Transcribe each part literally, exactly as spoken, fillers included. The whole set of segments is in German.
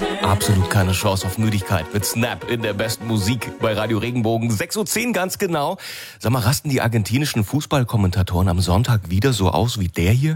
Absolut keine Chance auf Müdigkeit mit Snap in der besten Musik bei Radio Regenbogen. sechs Uhr zehn ganz genau. Sag mal, rasten die argentinischen Fußballkommentatoren am Sonntag wieder so aus wie der hier?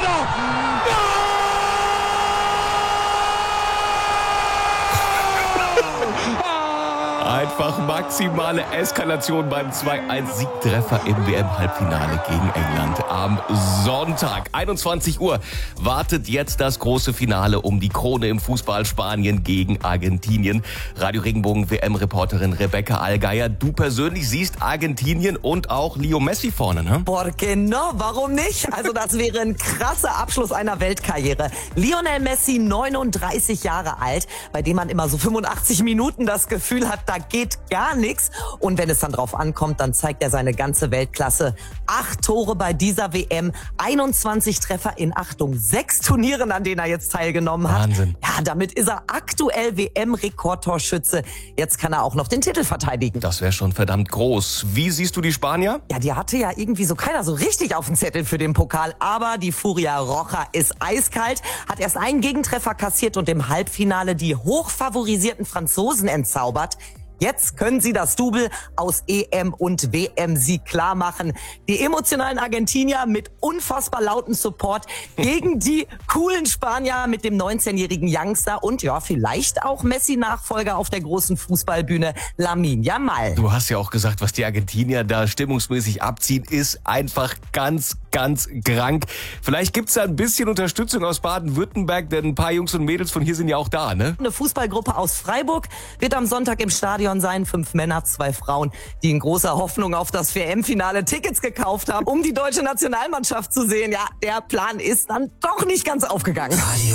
Einfach maximale Eskalation beim zwei eins Siegtreffer im W M-Halbfinale gegen England. Am Sonntag, einundzwanzig Uhr, wartet jetzt das große Finale um die Krone im Fußball. Spanien gegen Argentinien. Radio Regenbogen W M-Reporterin Rebecca Allgeier, du persönlich siehst Argentinien und auch Leo Messi vorne, ne? Por qué no? Warum nicht? Also das wäre ein krasser Abschluss einer Weltkarriere. Lionel Messi, neununddreißig Jahre alt, bei dem man immer so fünfundachtzig Minuten das Gefühl hat, da geht gar nichts. Und wenn es dann drauf ankommt, dann zeigt er seine ganze Weltklasse. Acht Tore bei dieser W M, einundzwanzig Treffer in, Achtung, sechs Turnieren, an denen er jetzt teilgenommen hat. Wahnsinn. Ja, damit ist er aktuell W M-Rekordtorschütze. Jetzt kann er auch noch den Titel verteidigen. Das wäre schon verdammt groß. Wie siehst du die Spanier? Ja, die hatte ja irgendwie so keiner so richtig auf dem Zettel für den Pokal. Aber die Furia Roja ist eiskalt, hat erst einen Gegentreffer kassiert und im Halbfinale die hochfavorisierten Franzosen entzaubert. Jetzt können sie das Double aus E M und W M-Sieg klar machen. Die emotionalen Argentinier mit unfassbar lauten Support gegen die coolen Spanier mit dem neunzehnjährigen Youngster und ja, vielleicht auch Messi-Nachfolger auf der großen Fußballbühne, Lamine Yamal. Du hast ja auch gesagt, was die Argentinier da stimmungsmäßig abziehen, ist einfach ganz, ganz krank. Vielleicht gibt's da ein bisschen Unterstützung aus Baden-Württemberg, denn ein paar Jungs und Mädels von hier sind ja auch da, ne? Eine Fußballgruppe aus Freiburg wird am Sonntag im Stadion sein. Fünf Männer, zwei Frauen, die in großer Hoffnung auf das W M-Finale Tickets gekauft haben, um die deutsche Nationalmannschaft zu sehen. Ja, der Plan ist dann doch nicht ganz aufgegangen.